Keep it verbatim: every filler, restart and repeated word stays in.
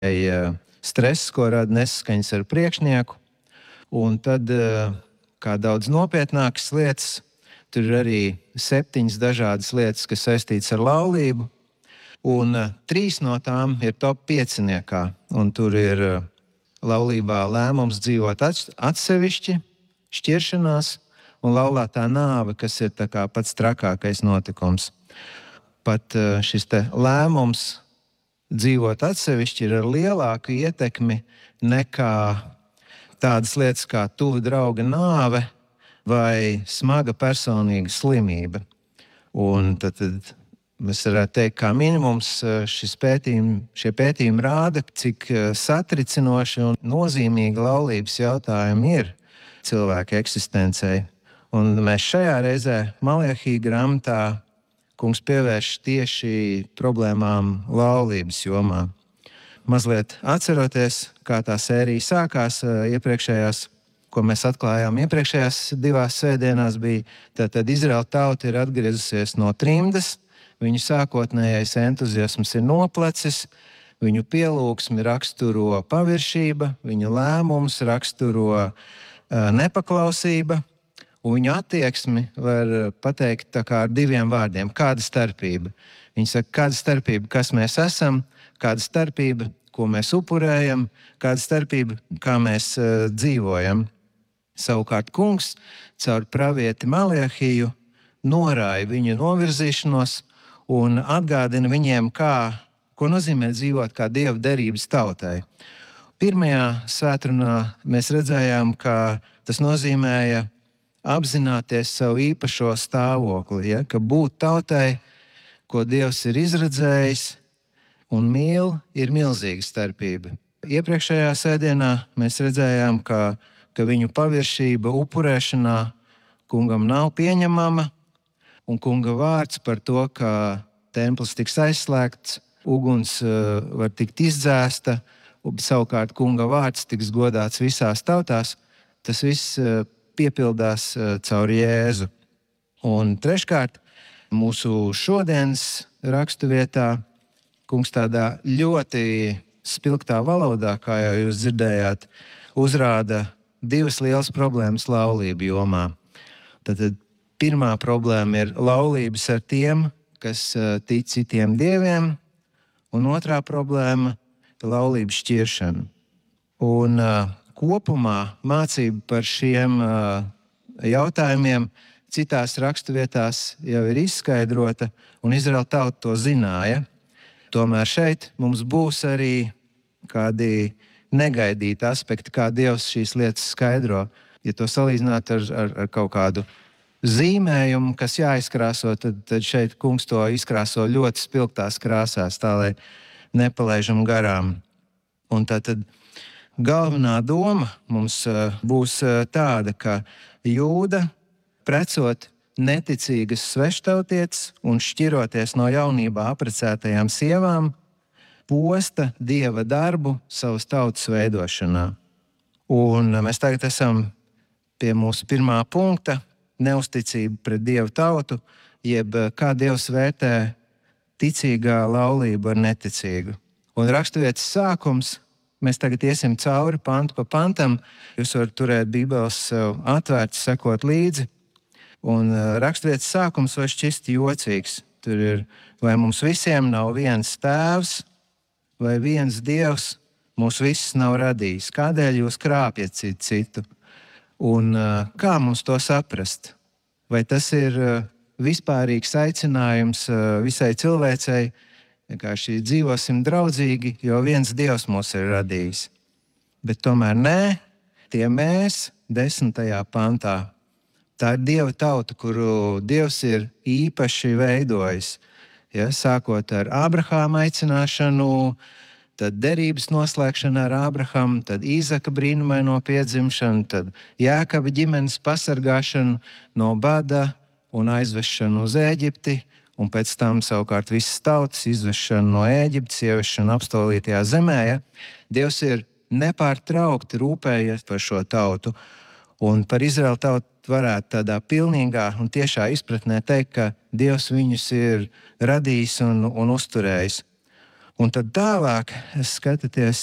uh, stress, ko rada nesaskaņas ar priekšnieku. Un tad, uh, kā daudz nopietnākas lietas, tur ir arī septiņas dažādas lietas, kas saistītas ar laulību. Un uh, trīs no tām ir top pieciniekā. Un tur ir uh, laulībā lēmums dzīvot atsevišķi, šķiršanās un laulātā nāve, kas ir tā kā pats trakākais notikums. Pat uh, šis te lēmums dzīvot atsevišķi ir ar lielāku ietekmi nekā tādas lietas kā tuva drauga nāve vai smaga personīga slimība. Un tad, tad mēs varētu teikt, kā minimums šis pētījumi, šie pētījumi rāda, cik satricinoši un nozīmīgi laulības jautājumi ir cilvēka eksistencei. Un mēs šajā reizē Malahija grāmatā kungs pievērš tieši problēmām laulības jomā. Mazliet atceroties, kā tā sērija sākās iepriekšējās, ko mēs atklājām iepriekšējās divās svētdienās, bija tātad Izraēla tauta ir atgriezusies no trimdas, viņu sākotnējais entuziasms ir noplecis, viņu pielūgsmi raksturo paviršība, viņu lēmums raksturo uh, nepaklausība, un viņu attieksmi var pateikt tā kā ar diviem vārdiem. Kāda starpība? Viņi saka, kāda starpība, kas mēs esam, kāda starpība, ko mēs upurējam, kāda starpība, kā mēs uh, dzīvojam. Savukārt kungs caur pravieti Malahiju norāja viņu novirzīšanos un atgādina viņiem, kā, ko nozīmē dzīvot kā Dieva derības tautai. Pirmajā svētrunā mēs redzējām, ka tas nozīmēja apzināties savu īpašo stāvokli, ja? Ka būt tautai, ko Dievs ir izredzējis un mīl, ir milzīga starpība. Iepriekšējā sēdienā mēs redzējām, ka, ka viņu paviršība upurēšanā kungam nav pieņemama, un kunga vārds par to, ka templis tiks aizslēgts, uguns uh, var tikt izdzēsta, un savukārt kunga vārds tiks godāts visās tautās, tas viss uh, piepildās uh, caur Jēzu. Un treškārt, mūsu šodienas raksturvietā kungs tādā ļoti spilgtā valodā, kā jau jūs dzirdējāt, uzrāda divas lielas problēmas laulību jomā. Tātad pirmā problēma ir laulības ar tiem, kas tic citiem dieviem, un otrā problēma ir laulības šķiršana. Un uh, kopumā mācība par šiem uh, jautājumiem citās raksturvietās jau ir izskaidrota, un Izraēla tauta to zināja. Tomēr šeit mums būs arī kādi negaidīti aspekti, kā Dievs šīs lietas skaidro. Ja to salīdzināt ar, ar, ar kaut kādu zīmējumu, kas jāizkrāso, tad, tad šeit kungs to izkrāso ļoti spilgtās krāsās, tā lai nepalaižam garām. Un tātad galvenā doma mums būs tāda, ka Jūda, precot neticīgas sveštautietes un šķiroties no jaunībā apprecētajām sievām, posta Dieva darbu savas tautas veidošanā. Un mēs tagad esam pie mūsu pirmā punkta – neusticība pret Dieva tautu, jeb kā Dievs vērtē ticīgā laulību ar neticīgu. Un raksturvietas sākums, mēs tagad iesim cauri pantu pa pantam, jūs varat turēt Bībeles sev atvērts, sekot līdzi. Un raksturvietas sākums var šķist jocīgs. Tur ir, vai mums visiem nav viens tēvs, vai viens Dievs mūs visus nav radījis. Kādēļ jūs krāpjat citu citu? Un kā mums to saprast? Vai tas ir vispārīgs aicinājums visai cilvēcei, vienkārši dzīvosim draudzīgi, jo viens Dievs mūs ir radījis? Bet tomēr nē, tie mēs desmitajā pantā. Tā ir Dieva tauta, kuru Dievs ir īpaši veidojis. Ja, sākot ar Ābrahāma aicināšanu, tad derības noslēgšana ar Ābrahamu, tad Īzaka brīnumaino piedzimšanu, tad Jākaba ģimenes pasargāšanu no bada un aizvešanu uz Ēģipti, un pēc tam savukārt visas tautas izvešanu no Ēģiptes, ieviešanu apstolītajā zemē. Ja. Dievs ir nepārtraukti rūpējies par šo tautu, un par Izraēlu tautu varētu tādā pilnīgā un tiešā izpratnē teikt, ka Dievs viņus ir radījis un, un uzturējis. Un tad tālāk skatāties